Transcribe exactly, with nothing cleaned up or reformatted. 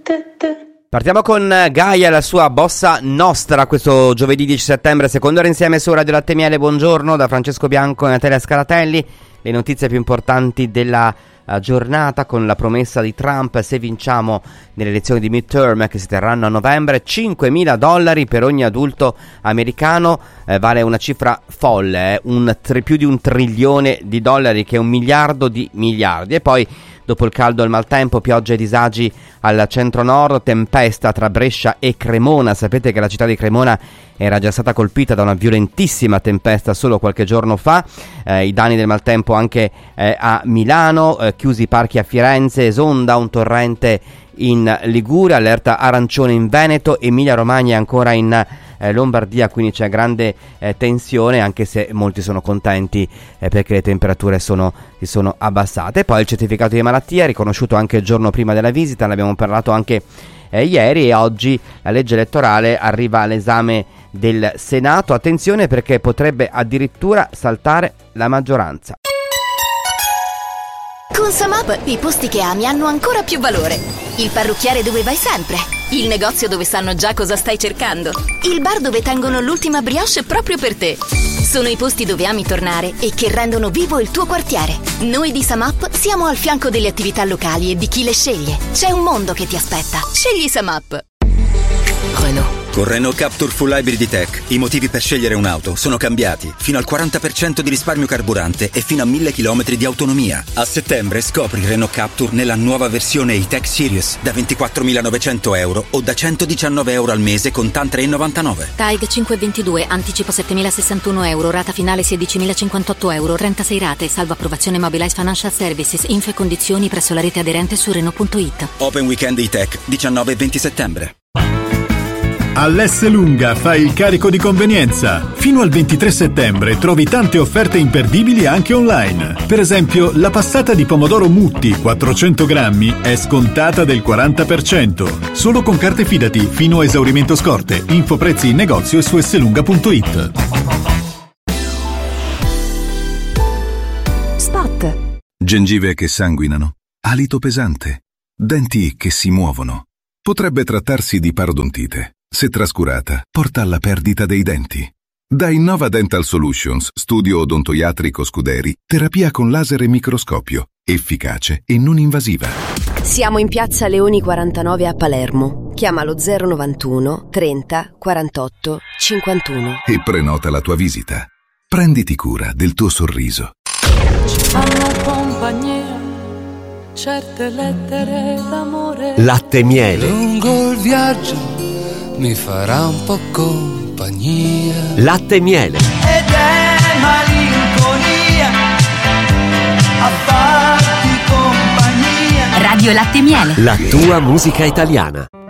Partiamo con Gaia e la sua bossa nostra questo giovedì dieci settembre, seconda ora insieme su Radio Latte Miele. Buongiorno da Francesco Bianco e Natalia Scaratelli. Le notizie più importanti della uh, giornata, con la promessa di Trump: se vinciamo nelle elezioni di midterm che si terranno a novembre, cinquemila dollari per ogni adulto americano, eh, vale una cifra folle, eh, un tri- più di un trilione di dollari, che è un miliardo di miliardi. E poi, dopo il caldo e il maltempo, piogge e disagi al centro-nord, tempesta tra Brescia e Cremona. Sapete che la città di Cremona era già stata colpita da una violentissima tempesta solo qualche giorno fa. Eh, I danni del maltempo anche eh, a Milano, eh, chiusi i parchi a Firenze, esonda un torrente in Liguria, allerta arancione in Veneto, Emilia Romagna ancora in eh, Lombardia, quindi c'è grande eh, tensione, anche se molti sono contenti eh, perché le temperature sono, si sono abbassate. Poi il certificato di malattia, riconosciuto anche il giorno prima della visita, ne abbiamo parlato anche eh, ieri, e oggi la legge elettorale arriva all'esame del Senato. Attenzione, perché potrebbe addirittura saltare la maggioranza. Con Samap i posti che ami hanno ancora più valore. Il parrucchiere dove vai sempre. Il negozio dove sanno già cosa stai cercando. Il bar dove tengono l'ultima brioche proprio per te. Sono i posti dove ami tornare e che rendono vivo il tuo quartiere. Noi di Samap siamo al fianco delle attività locali e di chi le sceglie. C'è un mondo che ti aspetta. Scegli Samap. Renault. Con Renault Captur Full Hybrid E-Tech i motivi per scegliere un'auto sono cambiati. Fino al quaranta per cento di risparmio carburante e fino a mille chilometri di autonomia. A settembre scopri Renault Captur nella nuova versione E-Tech Series da ventiquattromilanovecento euro o da centodiciannove euro al mese con TAN tre virgola novantanove. T A E G cinquecentoventidue, anticipo settemilasessantuno euro, rata finale sedicimilacinquantotto euro, trentasei rate, salvo approvazione Mobilize Financial Services, info e condizioni presso la rete aderente su Renault punto it. Open Weekend E-Tech diciannove e venti settembre. All'S Lunga fai il carico di convenienza. Fino al ventitré settembre trovi tante offerte imperdibili anche online. Per esempio, la passata di pomodoro Mutti quattrocento grammi è scontata del quaranta per cento. Solo con carte Fidati fino a esaurimento scorte. Info prezzi in negozio e su slunga punto it. Spot. Gengive che sanguinano, alito pesante, denti che si muovono. Potrebbe trattarsi di parodontite. Se trascurata, porta alla perdita dei denti. Da Innova Dental Solutions, studio odontoiatrico Scuderi, terapia con laser e microscopio, efficace e non invasiva. Siamo in piazza Leoni quarantanove a Palermo. Chiamalo zero novantuno trenta quarantotto cinquantuno e prenota la tua visita. Prenditi cura del tuo sorriso. Ci fanno compagnia certe lettere d'amore. Latte Miele. Lungo il viaggio mi farà un po' compagnia. Latte Miele. Ed è malinconia a farti compagnia. Radio Latte Miele. La tua musica italiana.